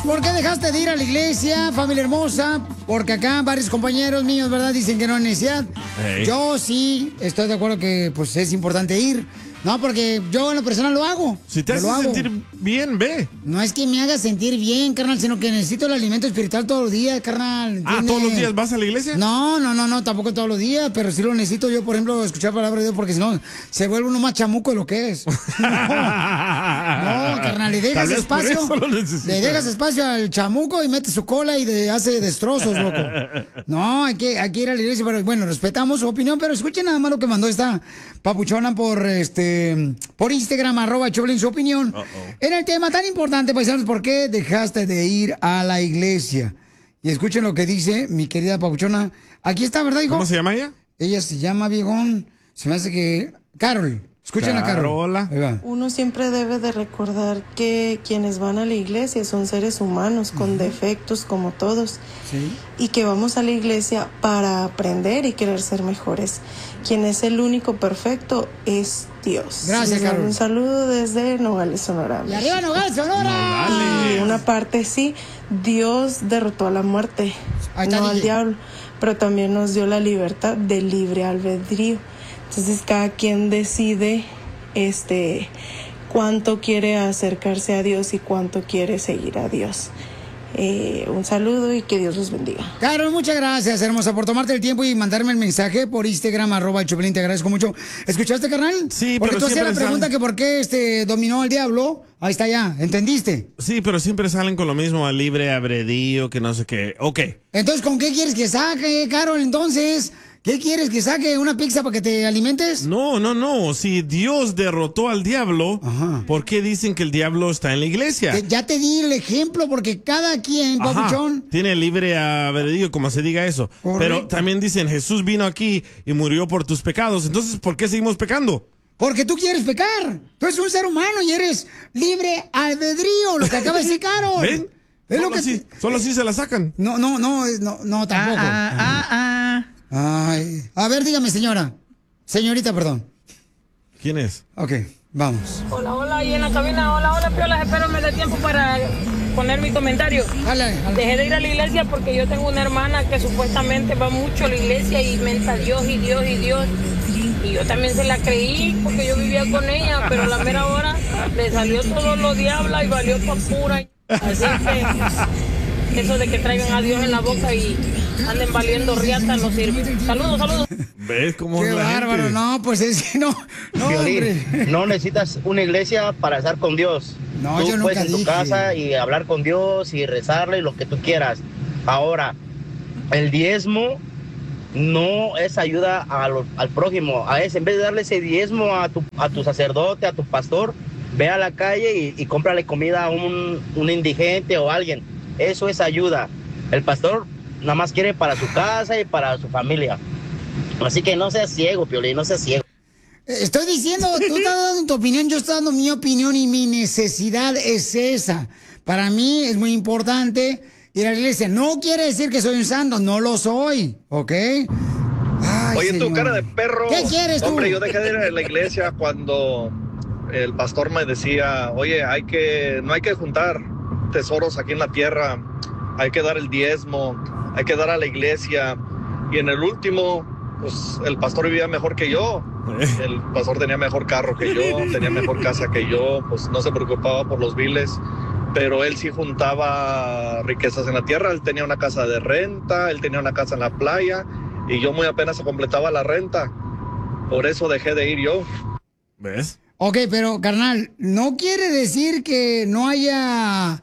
¿por qué dejaste de ir a la iglesia, familia hermosa? Porque acá varios compañeros míos, ¿verdad? Dicen que no hay necesidad. Hey. Yo sí estoy de acuerdo que pues es importante ir. No, porque yo en lo personal lo hago. Si te hace sentir bien, ve. No es que me haga sentir bien, carnal, sino que necesito el alimento espiritual todos los días, carnal. ¿Entiendes? Ah, ¿todos los días vas a la iglesia? No, tampoco todos los días, pero sí lo necesito yo, por ejemplo, escuchar palabra de Dios, porque si no, se vuelve uno más chamuco de lo que es. No, carnal, le dejas espacio. Le dejas espacio al chamuco y mete su cola y hace destrozos, loco. No, hay que ir a la iglesia, pero bueno, respetamos su opinión, pero escuchen nada más lo que mandó esta papuchona por Instagram, @Choplin, su opinión. En el tema tan importante, paisanos, ¿por qué dejaste de ir a la iglesia? Y escuchen lo que dice mi querida papuchona. Aquí está, ¿verdad, hijo? ¿Cómo se llama ella? Ella se llama, viejón, se me hace que... Carol. Escuchen a Carol. Hola. Uno siempre debe de recordar que quienes van a la iglesia son seres humanos con defectos como todos. Sí. Y que vamos a la iglesia para aprender y querer ser mejores. Quien es el único perfecto es Dios. Gracias, Carol. Un saludo desde Nogales, Sonora. ¡Y arriba Nogales, Sonora! Y una parte sí, Dios derrotó a la muerte, no al diablo, pero también nos dio la libertad de libre albedrío. Entonces cada quien decide cuánto quiere acercarse a Dios y cuánto quiere seguir a Dios. Un saludo y que Dios los bendiga. Carol, muchas gracias, hermosa, por tomarte el tiempo y mandarme el mensaje por Instagram, @Choplin, te agradezco mucho. ¿Escuchaste, carnal? Sí, porque pero tú hacías la pregunta salen... que por qué dominó al diablo. Ahí está ya, ¿entendiste? Sí, pero siempre salen con lo mismo, a libre albedrío, que no sé qué. Ok. Entonces, ¿con qué quieres que saque, Carol? Entonces... ¿Qué quieres? ¿Que saque una pizza para que te alimentes? No. Si Dios derrotó al diablo, ¿por qué dicen que el diablo está en la iglesia? Ya te di el ejemplo, porque cada quien, papuchón... Tiene libre albedrío, como se diga eso. Correcto. Pero también dicen, Jesús vino aquí y murió por tus pecados. Entonces, ¿por qué seguimos pecando? Porque tú quieres pecar. Tú eres un ser humano y eres libre albedrío, lo que acaba de decir Carol. ¿Ven? Solo así se la sacan. No, tampoco. Ay, a ver, dígame, señora. Señorita, perdón. ¿Quién es? Ok, vamos. Hola, ahí en la cabina. Hola, piolas. Espero me dé tiempo para poner mi comentario. Dale. Dejé de ir a la iglesia porque yo tengo una hermana que supuestamente va mucho a la iglesia y menta Dios y Dios y Dios. Y yo también se la creí porque yo vivía con ella, pero a la mera hora le salió todo lo diabla y valió por pura. Así que eso de que traigan a Dios en la boca y anden valiendo riata no sirve. Saludos. ¿Ves cómo Qué la bárbaro, gente? no, pues es que no, Violín, hombre. no necesitas una iglesia para estar con Dios. No, tú yo nunca puedes en tu dije. casa y hablar con Dios y rezarle y lo que tú quieras. Ahora, el diezmo no es ayuda al prójimo. En vez de darle ese diezmo a tu sacerdote, a tu pastor, ve a la calle y cómprale comida a un indigente o alguien. Eso es ayuda. El pastor nada más quiere para su casa y para su familia. Así que no seas ciego, Piolín, no seas ciego. Estoy diciendo, tú estás dando tu opinión, yo estoy dando mi opinión y mi necesidad es esa. Para mí es muy importante ir a la iglesia. No quiere decir que soy un santo, no lo soy, ¿ok? Ay, oye, señor. tu cara de perro. ¿Qué quieres tú? Hombre, yo dejé de ir a la iglesia cuando el pastor me decía, oye, no hay que juntar tesoros aquí en la tierra, hay que dar el diezmo, hay que dar a la iglesia. Y en el último, pues el pastor vivía mejor que yo. El pastor tenía mejor carro que yo, tenía mejor casa que yo, pues no se preocupaba por los biles, pero él sí juntaba riquezas en la tierra. Él tenía una casa de renta, él tenía una casa en la playa y yo muy apenas se completaba la renta. Por eso dejé de ir yo. ¿Ves? Ok, pero carnal, no quiere decir que no haya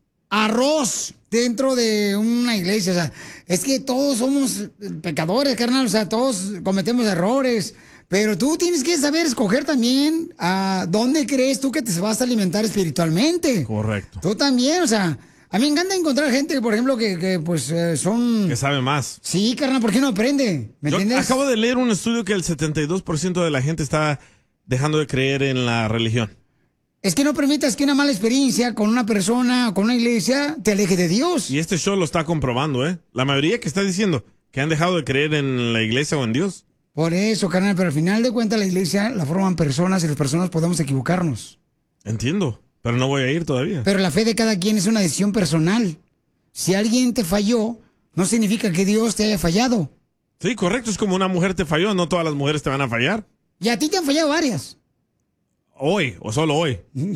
arroz dentro de una iglesia. O sea, es que todos somos pecadores, carnal. O sea, todos cometemos errores. Pero tú tienes que saber escoger también a dónde crees tú que te vas a alimentar espiritualmente. Correcto. Tú también, o sea, a mí me encanta encontrar gente, por ejemplo, que son... Que sabe más. Sí, carnal, ¿por qué no aprende? ¿Me entiendes? Acabo de leer un estudio que el 72% de la gente está dejando de creer en la religión. Es que no permitas que una mala experiencia con una persona o con una iglesia te aleje de Dios. Y este show lo está comprobando, ¿eh? La mayoría que está diciendo que han dejado de creer en la iglesia o en Dios. Por eso, carnal, pero al final de cuentas la iglesia la forman personas y las personas podemos equivocarnos. Entiendo. Pero no voy a ir todavía. Pero la fe de cada quien es una decisión personal. Si alguien te falló, no significa que Dios te haya fallado. Sí, correcto. Es como una mujer te falló. No todas las mujeres te van a fallar. Y a ti te han fallado varias. Hoy, o solo hoy. El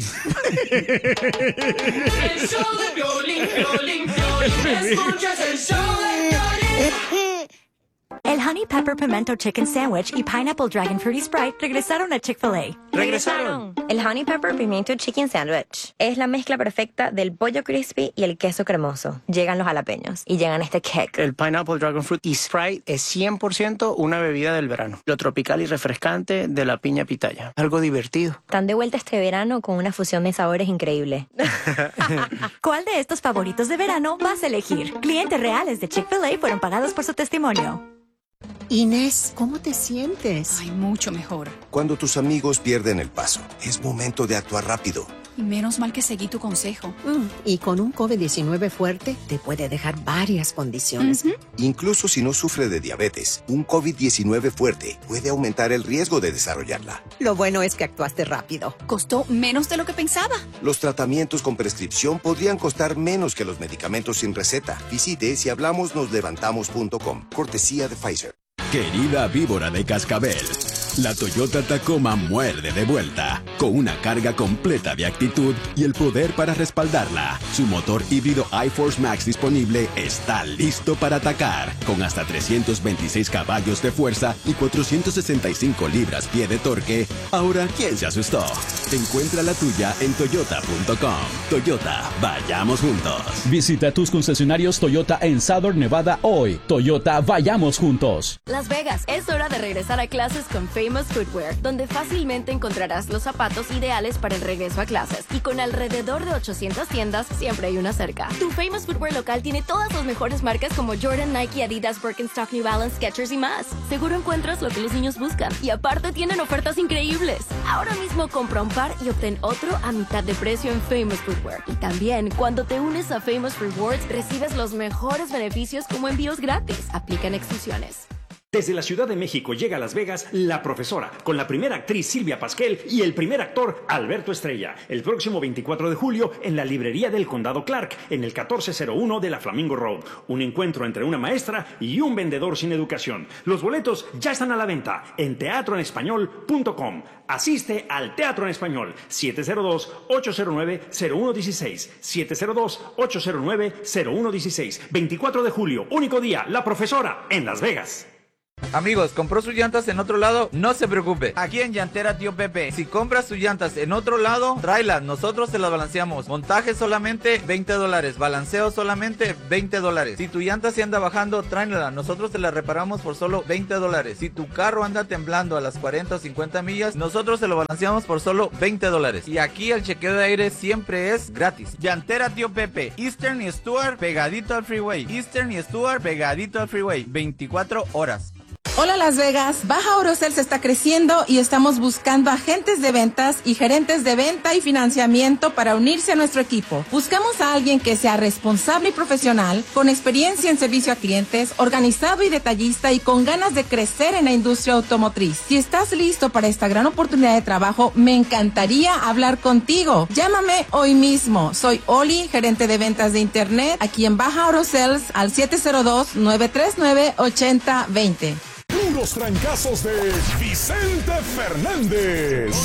show de Piolín, escuchas el show de Piolín. El Honey Pepper Pimento Chicken Sandwich y Pineapple Dragon Fruity Sprite regresaron a Chick-fil-A. ¡Regresaron! El Honey Pepper Pimiento Chicken Sandwich es la mezcla perfecta del pollo crispy y el queso cremoso. Llegan los jalapeños y llegan este kick. El Pineapple Dragon Fruity Sprite es 100% una bebida del verano. Lo tropical y refrescante de la piña pitaya. Algo divertido. Están de vuelta este verano con una fusión de sabores increíble. ¿Cuál de estos favoritos de verano vas a elegir? Clientes reales de Chick-fil-A fueron pagados por su testimonio. Inés, ¿cómo te sientes? Ay, mucho mejor. Cuando tus amigos pierden el paso, es momento de actuar rápido. Y menos mal que seguí tu consejo. Y con un COVID-19 fuerte, te puede dejar varias condiciones. Incluso si no sufre de diabetes, un COVID-19 fuerte puede aumentar el riesgo de desarrollarla. Lo bueno es que actuaste rápido. Costó menos de lo que pensaba. Los tratamientos con prescripción podrían costar menos que los medicamentos sin receta. Visite sihablamosnoslevantamos.com. Cortesía de Pfizer. Querida víbora de cascabel, la Toyota Tacoma muerde de vuelta, con una carga completa de actitud y el poder para respaldarla. Su motor híbrido iForce Max disponible está listo para atacar, con hasta 326 caballos de fuerza y 465 libras-pie de torque. Ahora, ¿quién se asustó? Encuentra la tuya en toyota.com. Toyota, vayamos juntos. Visita tus concesionarios Toyota en Southern Nevada hoy. Toyota, vayamos juntos. Las Vegas, es hora de regresar a clases con Famous Footwear, donde fácilmente encontrarás los zapatos ideales para el regreso a clases. Y con alrededor de 800 tiendas, siempre hay una cerca. Tu Famous Footwear local tiene todas las mejores marcas como Jordan, Nike, Adidas, Birkenstock, New Balance, Skechers y más. Seguro encuentras lo que los niños buscan. Y aparte tienen ofertas increíbles. Ahora mismo compra un par y obtén otro a mitad de precio en Famous Footwear. Y también, cuando te unes a Famous Rewards, recibes los mejores beneficios como envíos gratis. Aplican exclusiones. Desde la Ciudad de México llega a Las Vegas La Profesora, con la primera actriz Silvia Pasquel y el primer actor Alberto Estrella, el próximo 24 de julio en la librería del Condado Clark, en el 1401 de la Flamingo Road. Un encuentro entre una maestra y un vendedor sin educación. Los boletos ya están a la venta en teatroenespañol.com. Asiste al Teatro en Español, 702-809-0116, 702-809-0116. 24 de julio, único día, La Profesora en Las Vegas. Amigos, ¿compró sus llantas en otro lado? No se preocupe. Aquí en Llantera Tío Pepe, si compras sus llantas en otro lado, tráelas, nosotros te las balanceamos. Montaje solamente $20, balanceo solamente $20. Si tu llanta se anda bajando, tráela, nosotros te la reparamos por solo $20. Si tu carro anda temblando a las 40 o 50 millas, nosotros te lo balanceamos por solo $20. Y aquí el chequeo de aire siempre es gratis. Llantera Tío Pepe, Eastern y Stuart pegadito al freeway. Eastern y Stuart pegadito al freeway, 24 horas. Hola Las Vegas, Baja Orocels está creciendo y estamos buscando agentes de ventas y gerentes de venta y financiamiento para unirse a nuestro equipo. Buscamos a alguien que sea responsable y profesional, con experiencia en servicio a clientes, organizado y detallista y con ganas de crecer en la industria automotriz. Si estás listo para esta gran oportunidad de trabajo, me encantaría hablar contigo. Llámame hoy mismo. Soy Oli, gerente de ventas de internet, aquí en Baja Orocels al 702-939-8020. Los trancazos de Vicente Fernández.